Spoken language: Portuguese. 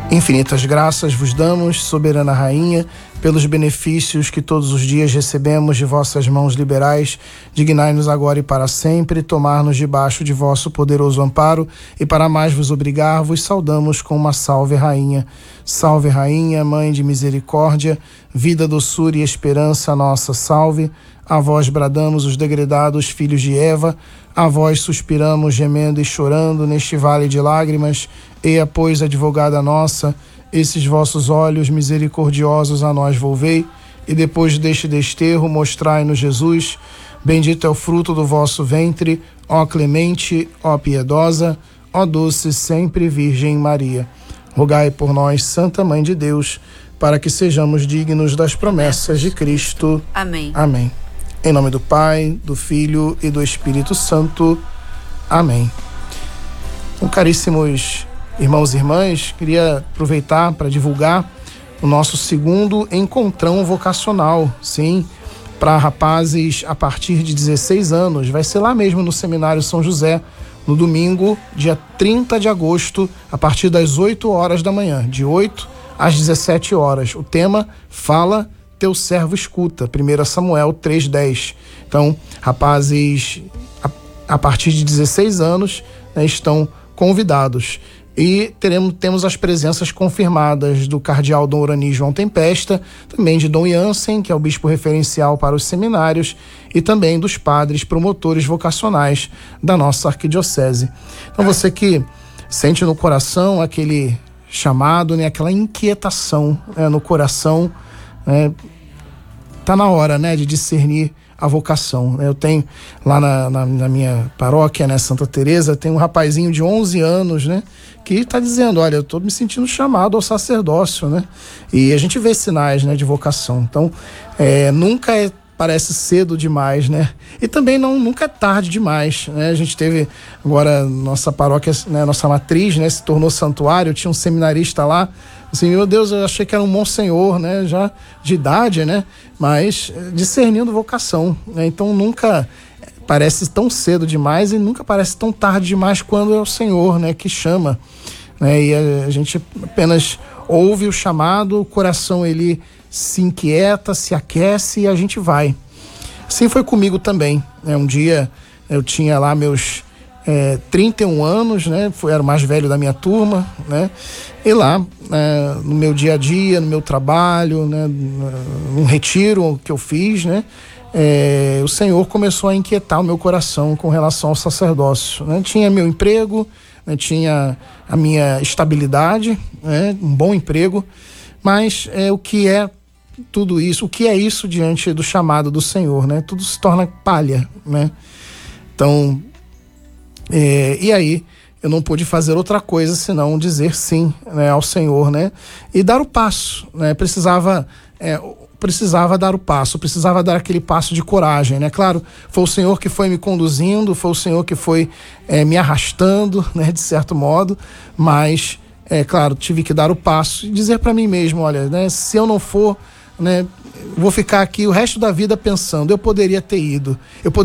Infinitas graças vos damos, soberana rainha, pelos benefícios que todos os dias recebemos de vossas mãos liberais. Dignai-nos agora e para sempre tomar-nos debaixo de vosso poderoso amparo, e para mais vos obrigar, vos saudamos com uma salve rainha. Salve rainha, mãe de misericórdia, vida, doçura e esperança nossa, salve. A vós bradamos os degredados filhos de Eva, a vós suspiramos gemendo e chorando neste vale de lágrimas. Eia, pois, advogada nossa, esses vossos olhos misericordiosos a nós volvei, e depois deste desterro mostrai-nos Jesus. Bendito é o fruto do vosso ventre, ó clemente, ó piedosa, ó doce sempre Virgem Maria. Rogai por nós, Santa Mãe de Deus, para que sejamos dignos das promessas de Cristo. Amém. Amém. Em nome do Pai, do Filho e do Espírito Santo. Amém. Então, caríssimos irmãos e irmãs, queria aproveitar para divulgar o nosso segundo encontrão vocacional, sim, para rapazes a partir de 16 anos. Vai ser lá mesmo no Seminário São José, no domingo, dia 30 de agosto, a partir das 8 horas da manhã, de 8 às 17 horas. O tema fala teu servo escuta, 1 Samuel 3:10. Então, rapazes a partir de 16 anos, né, estão convidados. E temos as presenças confirmadas do cardeal Dom Urani João Tempesta, também de Dom Jansen, que é o bispo referencial para os seminários, e também dos padres promotores vocacionais da nossa arquidiocese. Então, você que sente no coração aquele chamado, né, aquela inquietação, né, no coração, tá na hora, né, de discernir a vocação. Eu tenho lá na minha paróquia, né, Santa Teresa, tem um rapazinho de 11 anos, né, que tá dizendo, olha, eu tô me sentindo chamado ao sacerdócio, né, e a gente vê sinais, né, de vocação. Então, nunca parece cedo demais, né, e também nunca é tarde demais, né. A gente teve agora nossa paróquia, né, nossa matriz, né, se tornou santuário. Tinha um seminarista lá, assim, meu Deus, eu achei que era um monsenhor, né, já de idade, né, mas discernindo vocação, né. Então nunca parece tão cedo demais e nunca parece tão tarde demais quando é o Senhor, né, que chama, né, e a gente apenas ouve o chamado, o coração ele se inquieta, se aquece e a gente vai. Assim foi comigo também, né. Um dia eu tinha lá meus 31 anos, né? Era o mais velho da minha turma, né? E lá, no meu dia a dia, no meu trabalho, né? Num retiro que eu fiz, né? O Senhor começou a inquietar o meu coração com relação ao sacerdócio, né? Tinha meu emprego, né? Tinha a minha estabilidade, né? Um bom emprego, mas o que é tudo isso? O que é isso diante do chamado do Senhor, né? Tudo se torna palha, né? Então, e aí eu não pude fazer outra coisa senão dizer sim, né, ao Senhor, né, e dar o passo, né. Precisava dar o passo, precisava dar aquele passo de coragem, né. Claro, foi o Senhor que foi me conduzindo, foi o Senhor que foi me arrastando, né, de certo modo, mas claro, tive que dar o passo e dizer para mim mesmo, olha, né, se eu não for, né, vou ficar aqui o resto da vida pensando, eu poderia ter ido,